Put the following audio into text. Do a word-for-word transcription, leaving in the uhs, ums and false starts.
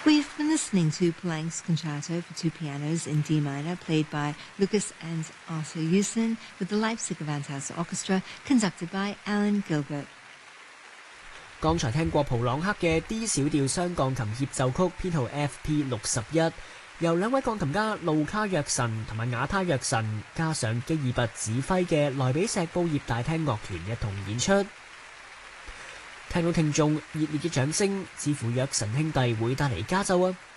We've been listening to Poulenc's Concerto for Two Pianos in D minor, played by Lucas and Arthur Houston, with the Leipzig Gewandhaus Orchestra, conducted by Alan Gilbert. 剛才聽過普朗克嘅 D 小調雙鋼琴協奏曲編號 F P 六十一，由兩位鋼琴家路卡約神同埋瓦他約神加上基爾拔指揮嘅萊比錫布葉大廳樂團一同演出。聽到聽眾熱烈嘅掌聲，似乎約神兄弟會帶嚟加州啊！